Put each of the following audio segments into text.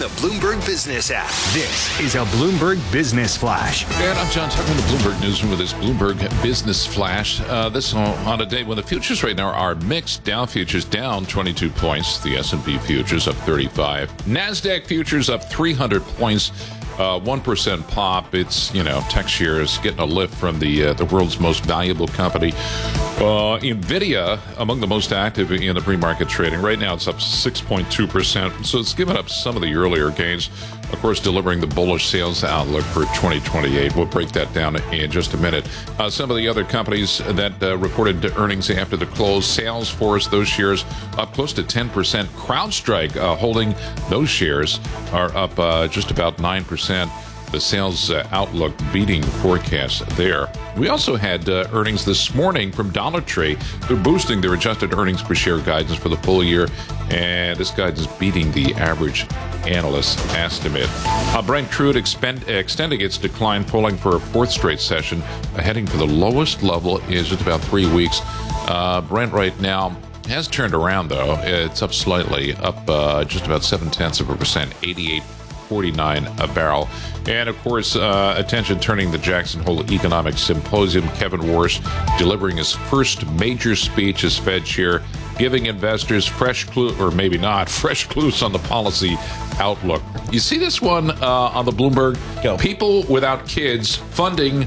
the Bloomberg Business app. This is a Bloomberg Business Flash. And I'm John Tucker in the Bloomberg Newsroom with this Bloomberg Business Flash. This on a day when the futures right now are mixed. Dow futures down 22 points. The S&P futures up 35. NASDAQ futures up 300 points. 1% pop. It's, tech shares getting a lift from the world's most valuable company. NVIDIA, among the most active in the pre-market trading. Right now, it's up 6.2%. So it's given up some of the earlier gains. Of course, delivering the bullish sales outlook for 2028. We'll break that down in just a minute. Some of the other companies that reported earnings after the close. Salesforce, those shares up close to 10%. CrowdStrike holding those shares are up just about 9%. The sales outlook beating forecasts there. We also had earnings this morning from Dollar Tree. They're boosting their adjusted earnings per share guidance for the full year, and this guidance beating the average analyst estimate. Brent crude extending its decline, falling for a fourth straight session, heading for the lowest level in just about 3 weeks. Brent right now has turned around, though. It's up slightly, up just about 0.7%, 88.49 a barrel. And of course, attention turning the Jackson Hole Economic Symposium. Kevin Warsh delivering his first major speech as Fed chair, giving investors fresh clues on the policy outlook. You see this one on the Bloomberg? Go. People without kids funding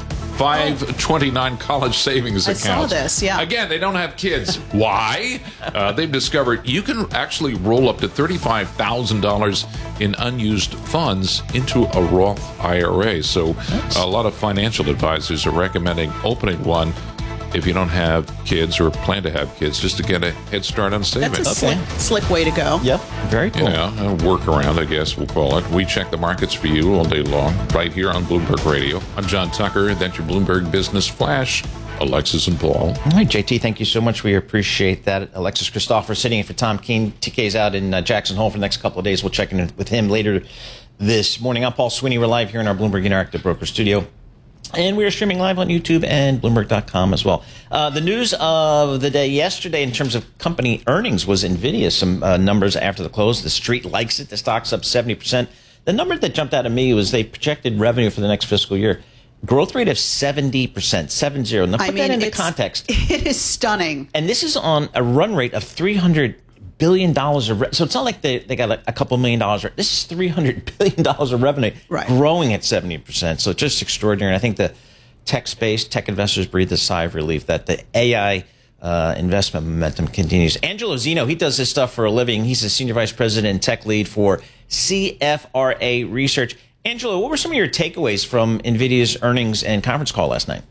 529 college savings accounts. I saw this, yeah. Again, they don't have kids. Why? They've discovered you can actually roll up to $35,000 in unused funds into a Roth IRA. So a lot of financial advisors are recommending opening one if you don't have kids or plan to have kids, just to get a head start on saving. That's a slick way to go. Yep, very cool. Yeah, a workaround, I guess we'll call it. We check the markets for you all day long, right here on Bloomberg Radio. I'm John Tucker, and that's your Bloomberg Business Flash. Alexis and Paul. All right, JT, thank you so much. We appreciate that. Alexis Christopher sitting in for Tom Keene. TK's out in Jackson Hole for the next couple of days. We'll check in with him later this morning. I'm Paul Sweeney. We're live here in our Bloomberg Interactive Broker Studio. And we are streaming live on YouTube and Bloomberg.com as well. The news of the day yesterday in terms of company earnings was NVIDIA. Some numbers after the close. The street likes it. The stock's up 70%. The number that jumped out at me was they projected revenue for the next fiscal year. Growth rate of 70%, 70. Now put that into context. It is stunning. And this is on a run rate of $300 billion so it's not like they got a couple $1 million. This is $300 billion of revenue, right, growing at 70%. So it's just extraordinary. And I think the tech investors breathe a sigh of relief that the AI investment momentum continues. Angelo Zeno, he does this stuff for a living. He's the senior vice president and tech lead for CFRA Research. Angelo, what were some of your takeaways from NVIDIA's earnings and conference call last night?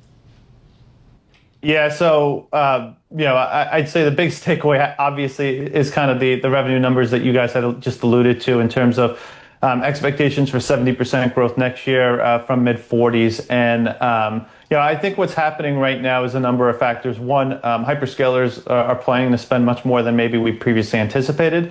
Yeah, so, I'd say the biggest takeaway, obviously, is kind of the revenue numbers that you guys had just alluded to in terms of expectations for 70% growth next year from mid-40s. And, I think what's happening right now is a number of factors. One, hyperscalers are planning to spend much more than maybe we previously anticipated.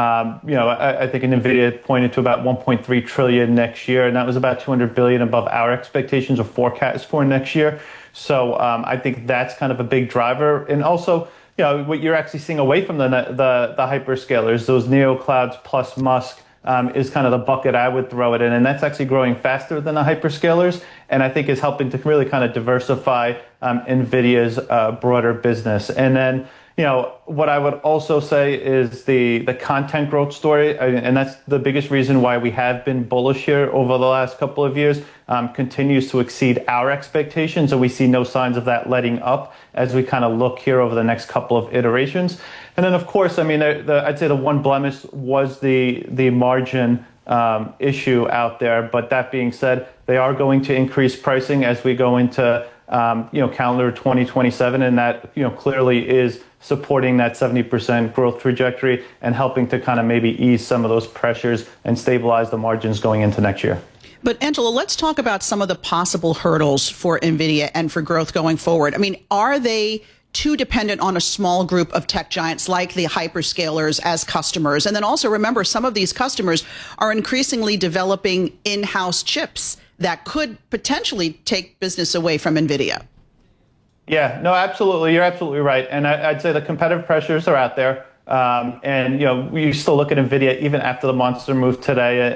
I think NVIDIA pointed to about 1.3 trillion next year, and that was about 200 billion above our expectations or forecast for next year. So I think that's kind of a big driver. And also, what you're actually seeing away from the hyperscalers, those neo clouds plus Musk, is kind of the bucket I would throw it in. And that's actually growing faster than the hyperscalers. And I think is helping to really kind of diversify NVIDIA's broader business. And then, what I would also say is the content growth story, and that's the biggest reason why we have been bullish here over the last couple of years, continues to exceed our expectations, and we see no signs of that letting up as we kind of look here over the next couple of iterations. And then, of course, I'd say the one blemish was the margin issue out there. But that being said, they are going to increase pricing as we go into calendar 2027, and that clearly is supporting that 70% growth trajectory and helping to kind of maybe ease some of those pressures and stabilize the margins going into next year. But Angelo, let's talk about some of the possible hurdles for NVIDIA and for growth going forward. Are they too dependent on a small group of tech giants like the hyperscalers as customers? And then also remember, some of these customers are increasingly developing in-house chips that could potentially take business away from NVIDIA. Yeah, no, absolutely. You're absolutely right. And I'd say the competitive pressures are out there. And, we still look at NVIDIA even after the monster move today